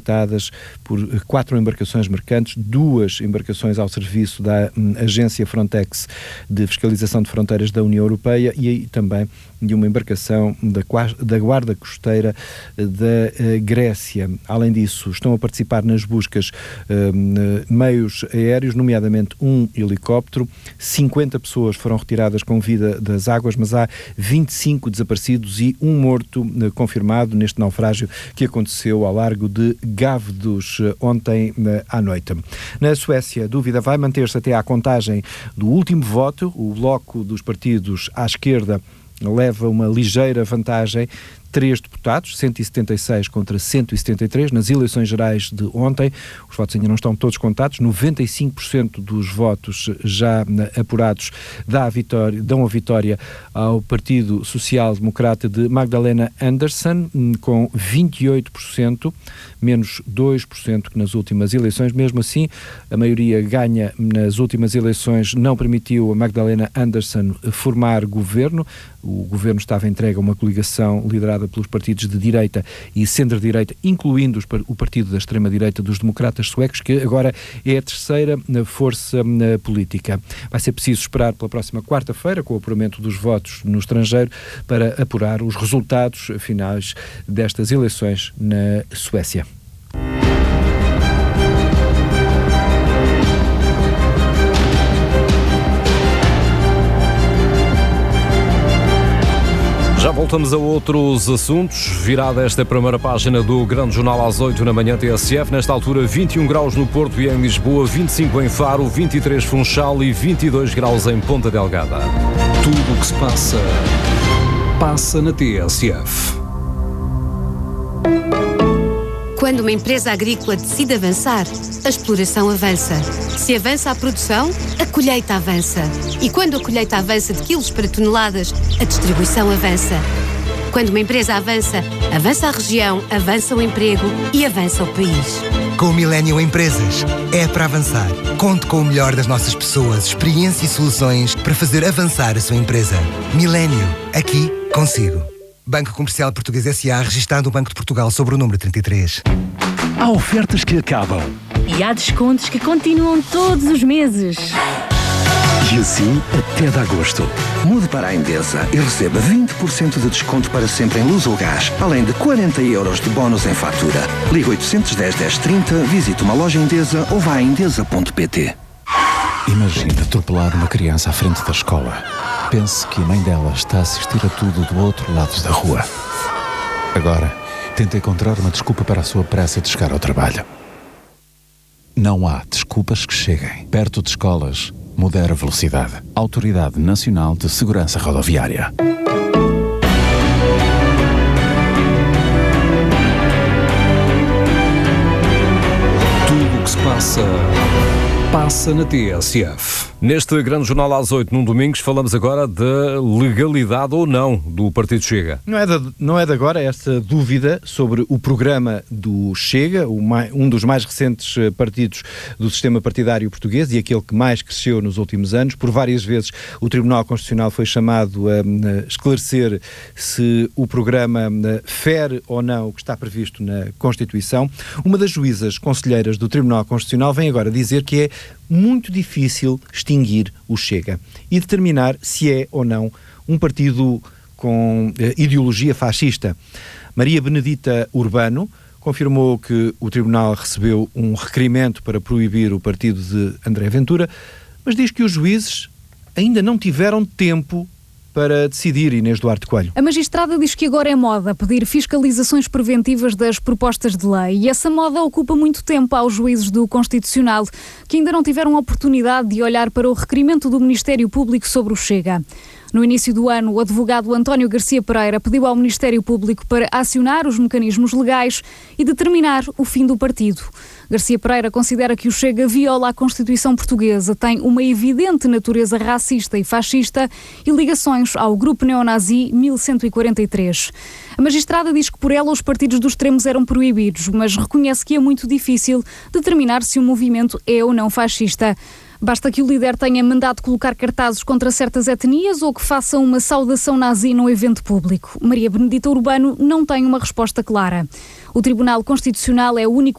habitadas por 4 embarcações mercantes, 2 embarcações ao serviço da agência Frontex de fiscalização de fronteiras da União Europeia e também de uma embarcação da Guarda Costeira da Grécia. Além disso, estão a participar nas buscas meios aéreos, nomeadamente um helicóptero. 50 pessoas foram retiradas com vida das águas, mas há 25 desaparecidos e um morto confirmado neste naufrágio que aconteceu ao largo de Gávedos ontem à noite. Na Suécia, a dúvida vai manter-se até à contagem do último voto. O bloco dos partidos à esquerda leva uma ligeira vantagem, 3 deputados, 176 contra 173, nas eleições gerais de ontem. Os votos ainda não estão todos contados, 95% dos votos já apurados dão a vitória ao Partido Social Democrata de Magdalena Andersson, com 28%, menos 2% que nas últimas eleições. Mesmo assim, a maioria ganha nas últimas eleições não permitiu a Magdalena Andersson formar governo. O governo estava entregue a uma coligação liderada pelos partidos de direita e centro-direita, incluindo o partido da extrema-direita dos democratas suecos, que agora é a terceira força política. Vai ser preciso esperar pela próxima quarta-feira, com o apuramento dos votos no estrangeiro, para apurar os resultados finais destas eleições na Suécia. Já voltamos a outros assuntos. Virada esta primeira página do Grande Jornal às 8 da manhã TSF. Nesta altura, 21 graus no Porto e em Lisboa, 25 em Faro, 23 Funchal e 22 graus em Ponta Delgada. Tudo o que se passa na TSF. Quando uma empresa agrícola decide avançar, a exploração avança. Se avança a produção, a colheita avança. E quando a colheita avança de quilos para toneladas, a distribuição avança. Quando uma empresa avança, avança a região, avança o emprego e avança o país. Com o Millennium Empresas, é para avançar. Conte com o melhor das nossas pessoas, experiência e soluções para fazer avançar a sua empresa. Millennium, aqui consigo. Banco Comercial Português S.A. registado no Banco de Portugal sobre o número 33. Há ofertas que acabam. E há descontos que continuam todos os meses. E assim até de agosto. Mude para a Endesa e receba 20% de desconto para sempre em luz ou gás, além de 40 euros de bónus em fatura. Ligue 810 1030, visite uma loja Endesa ou vá a endesa.pt. Imagine atropelar uma criança à frente da escola. Pense que a mãe dela está a assistir a tudo do outro lado da rua. Agora, tente encontrar uma desculpa para a sua pressa de chegar ao trabalho. Não há desculpas que cheguem. Perto de escolas, modere a velocidade. Autoridade Nacional de Segurança Rodoviária. Tudo o que se passa na TSF. Neste Grande Jornal às 8, num Domingos, falamos agora da legalidade ou não do Partido Chega. Não é de agora esta dúvida sobre o programa do Chega, um dos mais recentes partidos do sistema partidário português e aquele que mais cresceu nos últimos anos. Por várias vezes o Tribunal Constitucional foi chamado a esclarecer se o programa fere ou não o que está previsto na Constituição. Uma das juízas conselheiras do Tribunal Constitucional vem agora dizer que é muito difícil extinguir o Chega e determinar se é ou não um partido com ideologia fascista. Maria Benedita Urbano confirmou que o Tribunal recebeu um requerimento para proibir o partido de André Ventura, mas diz que os juízes ainda não tiveram tempo para decidir. Inês Duarte Coelho. A magistrada diz que agora é moda pedir fiscalizações preventivas das propostas de lei e essa moda ocupa muito tempo aos juízes do Constitucional, que ainda não tiveram a oportunidade de olhar para o requerimento do Ministério Público sobre o Chega. No início do ano, o advogado António Garcia Pereira pediu ao Ministério Público para acionar os mecanismos legais e determinar o fim do partido. Garcia Pereira considera que o Chega viola a Constituição portuguesa, tem uma evidente natureza racista e fascista e ligações ao grupo neonazi 1143. A magistrada diz que por ela os partidos dos extremos eram proibidos, mas reconhece que é muito difícil determinar se o movimento é ou não fascista. Basta que o líder tenha mandado colocar cartazes contra certas etnias ou que faça uma saudação nazi num evento público. Maria Benedita Urbano não tem uma resposta clara. O Tribunal Constitucional é o único